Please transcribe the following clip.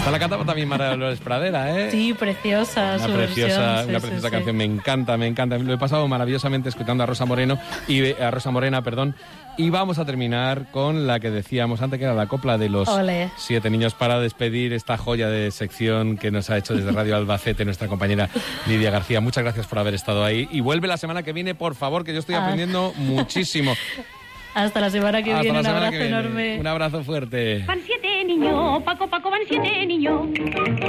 Esta la cantaba también Mara Dolores Pradera, ¿eh? Sí, preciosa su versión. Una preciosa canción, me encanta. Lo he pasado maravillosamente escuchando a Rosa Morena, y vamos a terminar con la que decíamos antes, que era la copla de los 7 niños, para despedir esta joya de sección que nos ha hecho desde Radio Albacete nuestra compañera Lidia García. Muchas gracias por haber estado ahí, y vuelve la semana que viene, por favor, que yo estoy aprendiendo muchísimo. Hasta la semana que viene, un abrazo enorme. Un abrazo fuerte. Van 7 niños, Paco, van 7 niños.